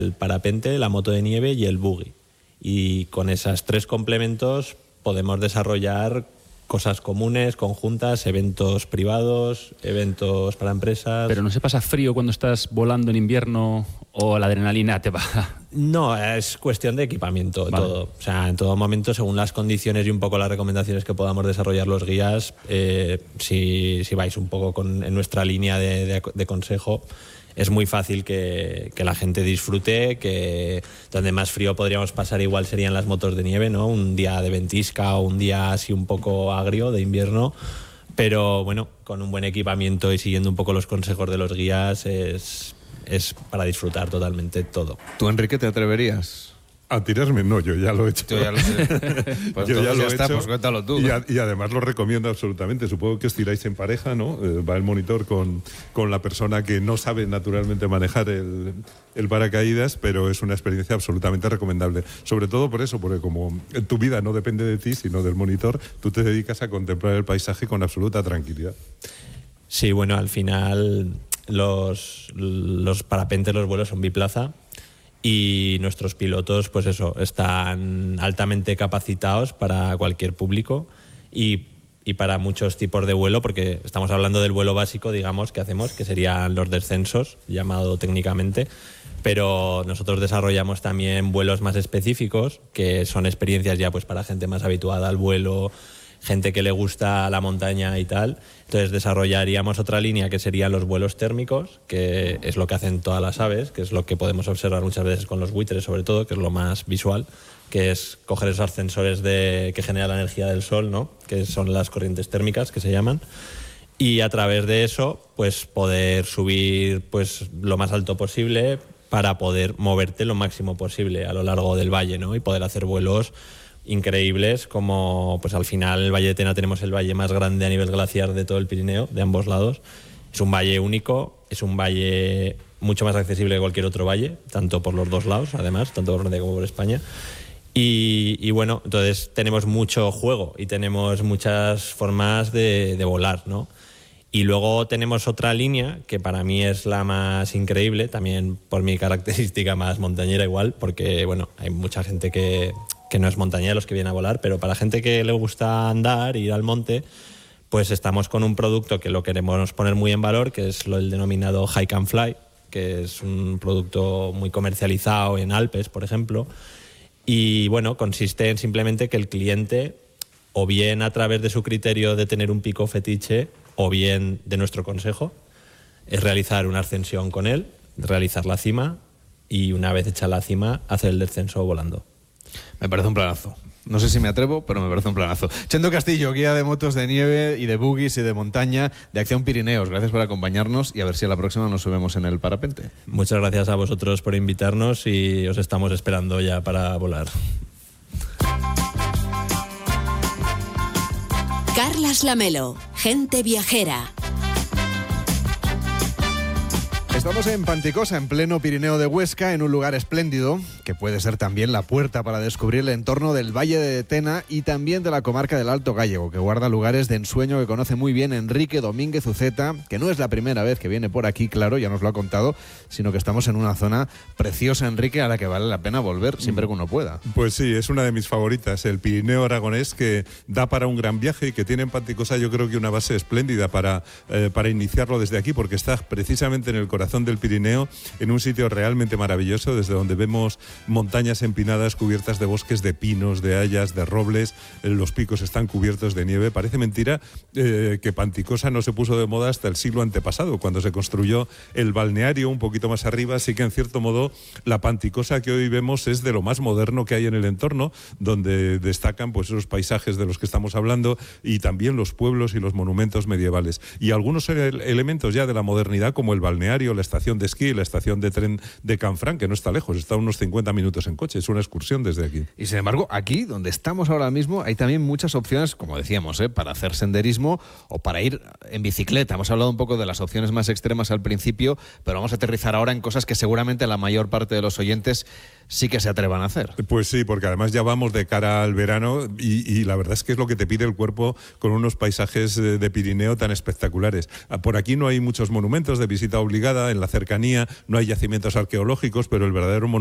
el parapente, la moto de nieve y el buggy. Y con esos 3 complementos podemos desarrollar cosas comunes, conjuntas, eventos privados, eventos para empresas. ¿Pero no se pasa frío cuando estás volando en invierno o la adrenalina te baja? No, es cuestión de equipamiento, vale. todo. O sea, en todo momento, según las condiciones y un poco las recomendaciones que podamos desarrollar los guías, si vais un poco en nuestra línea de consejo, es muy fácil que la gente disfrute, que donde más frío podríamos pasar igual serían las motos de nieve, ¿no? Un día de ventisca o un día así un poco agrio de invierno, pero bueno, con un buen equipamiento y siguiendo un poco los consejos de los guías es para disfrutar totalmente todo. ¿Tú, Enrique, te atreverías? A tirarme, no, yo ya lo he hecho. Yo ya lo sé. Pues yo ya lo he está, hecho. pues cuéntalo tú. Y además lo recomiendo absolutamente. Supongo que os tiráis en pareja, ¿no? Va el monitor con la persona que no sabe naturalmente manejar el paracaídas, pero es una experiencia absolutamente recomendable. Sobre todo por eso, porque como tu vida no depende de ti, sino del monitor, tú te dedicas a contemplar el paisaje con absoluta tranquilidad. Sí, bueno, al final los parapentes, los vuelos son biplaza. Y nuestros pilotos, pues eso, están altamente capacitados para cualquier público y para muchos tipos de vuelo, porque estamos hablando del vuelo básico, digamos, que hacemos, que serían los descensos, llamado técnicamente, pero nosotros desarrollamos también vuelos más específicos, que son experiencias ya pues para gente más habituada al vuelo, gente que le gusta la montaña y tal. Entonces desarrollaríamos otra línea que serían los vuelos térmicos, que es lo que hacen todas las aves, que es lo que podemos observar muchas veces con los buitres sobre todo, que es lo más visual, que es coger esos ascensores que genera la energía del sol, ¿no? Que son las corrientes térmicas que se llaman, y a través de eso pues poder subir pues lo más alto posible para poder moverte lo máximo posible a lo largo del valle, ¿no? Y poder hacer vuelos increíbles, como pues al final el Valle de Tena tenemos el valle más grande a nivel glaciar de todo el Pirineo, de ambos lados. Es un valle único, es un valle mucho más accesible que cualquier otro valle, tanto por los dos lados, además, tanto por Norte como por España. Y bueno, entonces tenemos mucho juego y tenemos muchas formas de volar, ¿no? Y luego tenemos otra línea que para mí es la más increíble, también por mi característica más montañera igual, porque bueno, hay mucha gente que no es montañera los que vienen a volar, pero para gente que le gusta andar, ir al monte, pues estamos con un producto que lo queremos poner muy en valor, que es el denominado Hike and Fly, que es un producto muy comercializado en Alpes, por ejemplo. Y bueno, consiste en simplemente que el cliente, o bien a través de su criterio de tener un pico fetiche, o bien de nuestro consejo, es realizar una ascensión con él, realizar la cima y una vez hecha la cima, hacer el descenso volando. Me parece un planazo. No sé si me atrevo, pero me parece un planazo. Chendo Castillo, guía de motos de nieve y de buggies y de montaña de Acción Pirineos. Gracias por acompañarnos y a ver si a la próxima nos subimos en el parapente. Muchas gracias a vosotros por invitarnos y os estamos esperando ya para volar. Carlas Lamelo, gente viajera. Estamos en Panticosa, en pleno Pirineo de Huesca, en un lugar espléndido, que puede ser también la puerta para descubrir el entorno del Valle de Tena y también de la comarca del Alto Gállego, que guarda lugares de ensueño que conoce muy bien Enrique Domínguez Uceta, que no es la primera vez que viene por aquí, claro, ya nos lo ha contado, sino que estamos en una zona preciosa, Enrique, a la que vale la pena volver siempre que uno pueda. Pues sí, es una de mis favoritas, el Pirineo aragonés, que da para un gran viaje y que tiene en Panticosa yo creo que una base espléndida para iniciarlo desde aquí, porque está precisamente en el corazón del Pirineo, en un sitio realmente maravilloso, desde donde vemos montañas empinadas cubiertas de bosques de pinos, de hayas, de robles, los picos están cubiertos de nieve. Parece mentira que Panticosa no se puso de moda hasta el siglo antepasado, cuando se construyó el balneario un poquito más arriba, así que en cierto modo la Panticosa que hoy vemos es de lo más moderno que hay en el entorno, donde destacan pues esos paisajes de los que estamos hablando y también los pueblos y los monumentos medievales. Y algunos elementos ya de la modernidad, como el balneario, la estación de esquí, la estación de tren de Canfranc, que no está lejos, está a unos 50 minutos en coche, es una excursión desde aquí. Y sin embargo, aquí, donde estamos ahora mismo, hay también muchas opciones, como decíamos, para hacer senderismo o para ir en bicicleta. Hemos hablado un poco de las opciones más extremas al principio, pero vamos a aterrizar ahora en cosas que seguramente la mayor parte de los oyentes sí que se atrevan a hacer. Pues sí, porque además ya vamos de cara al verano y la verdad es que es lo que te pide el cuerpo con unos paisajes de Pirineo tan espectaculares. Por aquí no hay muchos monumentos de visita obligada, en la cercanía no hay yacimientos arqueológicos, pero el verdadero